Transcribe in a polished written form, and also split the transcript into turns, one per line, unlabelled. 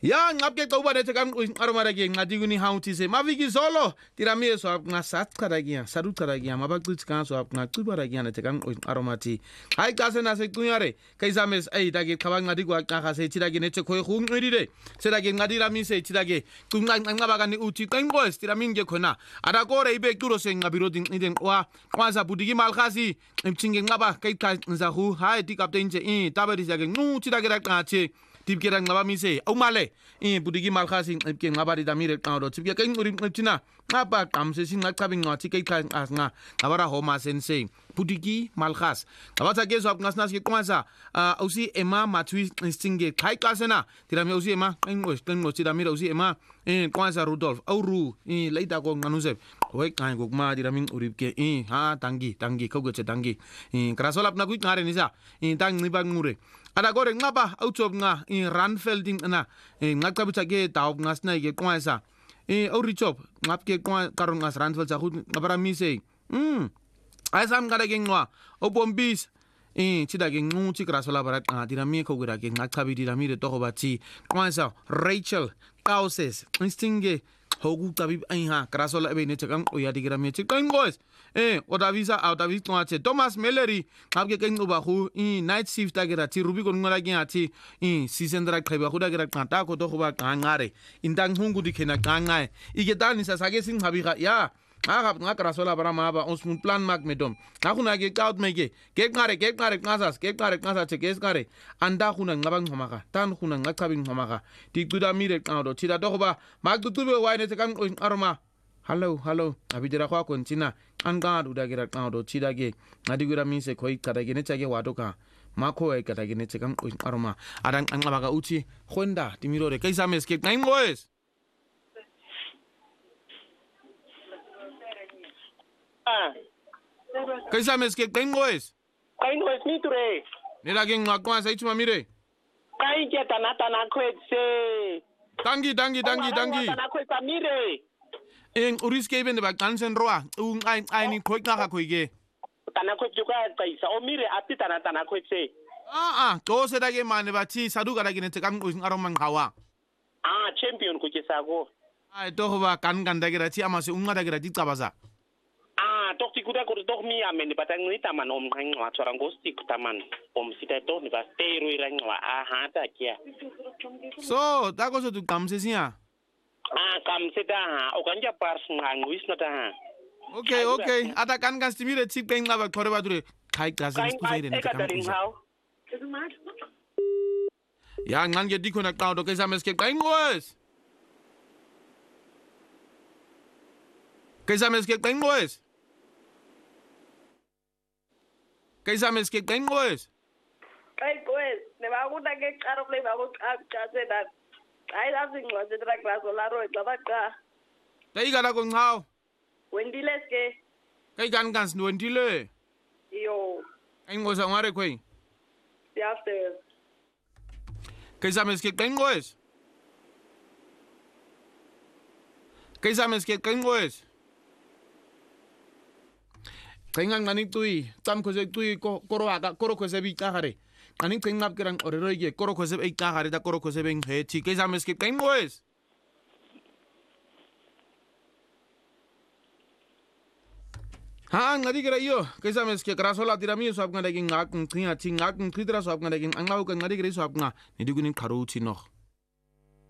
Ya ngapke qoba nethe kamqaromara ke nqadi kuni hauthi se maviki zolo tiramie so ngasachara ke saruchara ke mabaqithi ka so ngacibara ke nethe kamqaromati hayi xa sena secunyare kayizame ayita ke qhaba nqadi kwaqaga sethila ke nethe khoyi unqidile sela ke nqadi ramise ethila ke cuncancanqaba kani uthi qenqo esitiramin ke khona arakore ibe culo senqabiro dinqide qwa qwaza budiki malkhasi imchinge nqaba kayiqa nzahu hayi ti captain nje tabedi ke nquthi la ke raqathe tipkera ngaba mise awumale budiki malkhasi ngibke ngaba ditamire qawdo tipke kayinquri ngqithina ngaba qamse sinqachabi ngwathi kayikha nqa ngabara homa sensei budiki malkhas ngabatha ke zwa ngasnas ke qwasa usi ema mathui singe khayixasena tirame usi ema qenqo tiramire usi ema qwasa Rudolf awru laita ko nqanuze hoy qai kokuma tirami uripke ha tangi khogetse tangi krasola apna kuiqare nisa tangiba nqure ada gore ngaba awuthob nga Ranfelding na ngaqabutha ke daw ngasna ke qwasa awrichop ngapke qwa karon ngas Ranfeld sa khut ngabaramise ayisam ngada ke ngwa obombis chida ke nquthi krasola bara qadira mikho kura ke ngachabidi lamire toho bathi qwasa Rachel Qauses instinge hoku tabi ha krasola ebe nethe kam uyadikira methi qenqos odavisa outavisa qwathe Thomas Mellery ngapke ke nquba khu night shift akera thi rubi konqala ke athi sisendra qheba khuda kera qanta kho to khuba qanqare intang hungu dikhena qanqae iketanisa sake singqabiga ya ngakrasola bara maba osmun plan mak medom ngakuna ke out meke ke qare qasas ke qare thekeskare anda khuna ngaba ngxomaga tan khuna ngachabi ngxomaga tiquda mire qado thida to khuba maqucube wayne te kan aroma hello abidira kwa kontina angadu dagira qado thida ke ngadigura mise khoi qada ke netake watoka makho e qada ke nethe kan aroma adang anqabaga uthi khonda timirore kaisames ke qainqoes kaisames ke qainqoes
niture
nela ke ngqaqwa sa ithuma mire
kai ke tana kwetse
tangi
tana kwetsa mire
uriske ibende baqansen roa unqaini khoiqaga khoike
tana kwetse kwa qaisa o mire api tana kwetse
qose da ke mane bathi saduka da ke nethe kamqosi aroma nghawa
champion ko ke sako
ai to hoba kan da ke rathi amase unqada ke rathi cabaza
Dokti kuda dok mi amen batang ni taman om ngwa chorang gosti taman om sita to ni ba teru irangwa ta kia
so ta ko so tu kamse sia
kamse ta o kanja pars ngwis na ta
okay ata kan stimire tip kain ngaba khore badure khai class skuzire ni ya ngan ge dikho na qawdo ke sames ke kain ngwes Kaisames ke qainqoes
ne ba go ta ke qaro le ba go qatse da ai la singwa se tra class la ro tla ba qa
dai gala ko ngao
wendile ske
kai kan wendile
yo
qainqosa ngare khoi
siafte
Kaisames ke qainqoes Qaingang ngani tui tam khose tui koro khose bi qagare ani qaingap kerang orero ye koro khose ei qagare da koro khose beng he thi ke sames ke qaingoes ngadi kera yo ke sames ke krasola tirami so apnga daging ngak ngthia thi ngak ngthidra so apnga daging anglau ka ngadi kera so apnga nidigunin kharu thi no